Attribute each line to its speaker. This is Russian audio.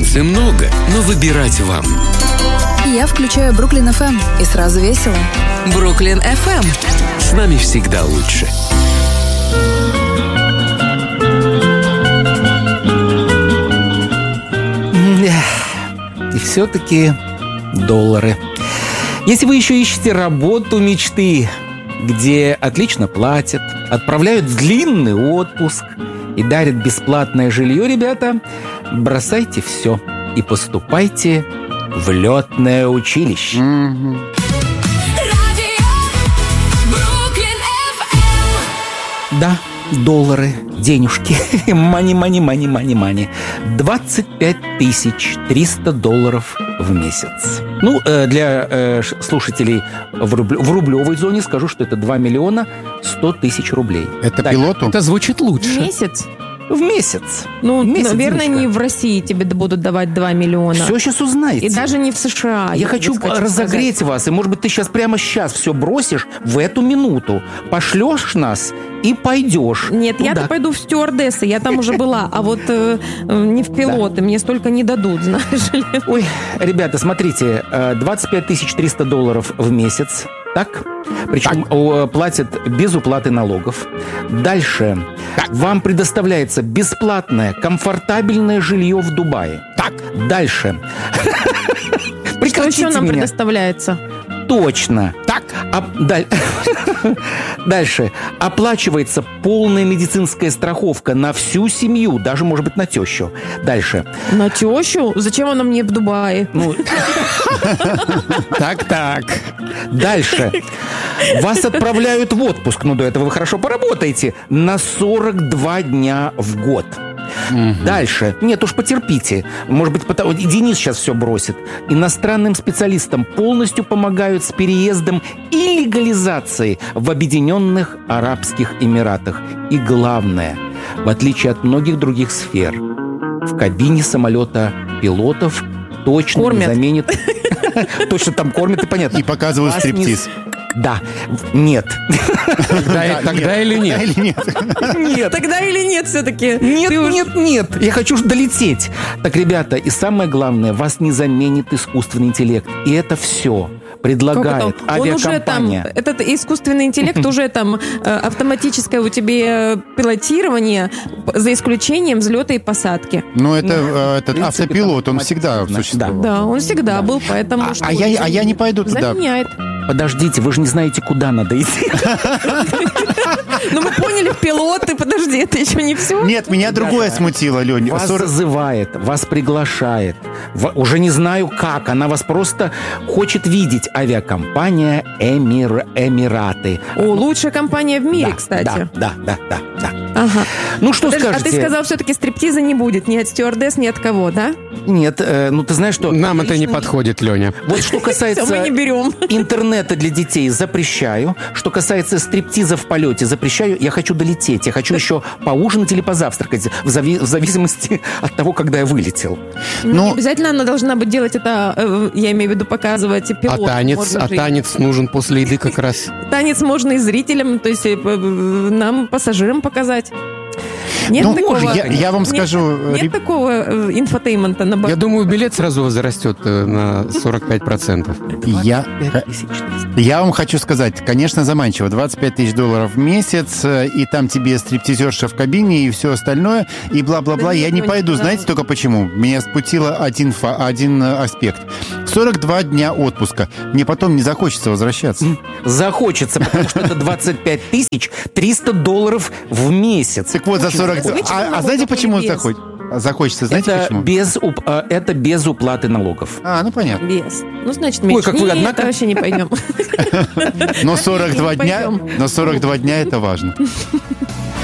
Speaker 1: Информации много, но выбирать вам.
Speaker 2: Я включаю Бруклин FM, и сразу весело.
Speaker 3: Бруклин FM.
Speaker 1: С нами всегда лучше.
Speaker 4: И все-таки доллары. Если вы еще ищете работу мечты, где отлично платят, отправляют в длинный отпуск и дарят бесплатное жилье, ребята, бросайте все и поступайте в летное училище. Да, доллары, денежки, мани. 25 300 в месяц. Ну, для слушателей в рублевой зоне скажу, что это 2 100 000 рублей.
Speaker 5: Это
Speaker 4: так,
Speaker 5: пилоту?
Speaker 6: Это звучит лучше.
Speaker 3: В месяц?
Speaker 4: В месяц.
Speaker 3: Ну,
Speaker 4: месяц,
Speaker 3: наверное,
Speaker 4: девочка.
Speaker 3: не в России тебе будут давать 2 миллиона.
Speaker 4: Все сейчас узнаете.
Speaker 3: И даже не в США.
Speaker 4: Я хочу разогреть вас, и, может быть, ты прямо сейчас все бросишь в эту минуту, пошлешь нас и пойдешь.
Speaker 3: Нет,
Speaker 4: туда.
Speaker 3: я-то пойду в стюардессы, я там уже была, а вот не в пилоты, мне столько не дадут, знаешь ли.
Speaker 4: Ой, ребята, смотрите, 25 300 в месяц, так? Причем платят без уплаты налогов. Дальше вам предоставляется бесплатное, комфортабельное жилье в Дубае. Так. Дальше.
Speaker 3: Что еще нам предоставляется?
Speaker 4: Точно. Так. Дальше. Оплачивается полная медицинская страховка на всю семью, даже, может быть, на тещу. Дальше.
Speaker 3: На тещу? Зачем она мне в Дубае?
Speaker 4: Ну, так. Дальше. Вас отправляют в отпуск, до этого вы хорошо поработаете, на 42 дня в год. Дальше. Нет уж, потерпите. Может быть, и Денис сейчас все бросит. Иностранным специалистам полностью помогают с переездом и легализацией в Объединенных Арабских Эмиратах. И главное, в отличие от многих других сфер, в кабине самолета пилотов точно
Speaker 3: кормят.
Speaker 4: Не заменит... Точно там кормят, и понятно.
Speaker 5: И показывают стриптиз.
Speaker 4: Да. Нет.
Speaker 6: Тогда или нет?
Speaker 4: Нет.
Speaker 3: Тогда или нет все-таки?
Speaker 4: Нет. Я хочу долететь. Так, ребята, и самое главное, вас не заменит искусственный интеллект. И это все предлагает авиакомпания. Он уже там,
Speaker 3: этот искусственный интеллект уже там автоматическое у тебя пилотирование, за исключением взлета и посадки.
Speaker 5: Ну, этот автопилот, он всегда существовал.
Speaker 3: Да, он всегда был, поэтому...
Speaker 5: А я не пойду туда.
Speaker 3: Заменяет.
Speaker 4: Подождите, вы же не знаете, куда надо идти.
Speaker 3: Ну, мы поняли, пилоты, подожди, это еще не все?
Speaker 5: Нет, меня другое смутило, Лёнь.
Speaker 4: Вас зазывает, вас приглашает. Уже не знаю как, она вас просто хочет видеть. Авиакомпания Эмираты.
Speaker 3: Лучшая компания в мире, кстати.
Speaker 4: Да.
Speaker 3: Ага.
Speaker 4: Ну, что скажете?
Speaker 3: А ты сказал, все-таки стриптиза не будет ни от стюардесс, ни от кого, да?
Speaker 4: Нет, ты знаешь, что...
Speaker 6: Нам это не подходит, Леня.
Speaker 4: Вот что касается
Speaker 3: мы не берем.
Speaker 4: Интернета для детей, запрещаю. Что касается стриптиза в полете, запрещаю. Я хочу долететь. Я хочу еще поужинать или позавтракать, в зависимости от того, когда я вылетел.
Speaker 3: Не обязательно она должна быть делать это, я имею в виду показывать пилоту.
Speaker 6: А танец нужен после еды как раз.
Speaker 3: Танец можно и зрителям, то есть нам, пассажирам показать. Нет такого,
Speaker 5: я вам скажу...
Speaker 3: Нет такого инфотеймента на борту.
Speaker 6: Я думаю, билет сразу возрастет на 45%.
Speaker 5: Я вам хочу сказать, конечно, заманчиво. 25 000 в месяц, и там тебе стриптизерша в кабине, и все остальное, и бла-бла-бла. Я не пойду, знаете только почему? Меня спутило один аспект. 42 дня отпуска. Мне потом не захочется возвращаться.
Speaker 4: Захочется, потому что это 25 300 в месяц.
Speaker 5: Так вот, за 40... А знаете, почему захочется? Знаете, почему?
Speaker 4: Это без уплаты налогов.
Speaker 5: Ну понятно.
Speaker 3: Без. Ну, значит, меньше.
Speaker 4: Как вы, однако...
Speaker 3: вообще не пойдем.
Speaker 5: Но 42 дня это важно.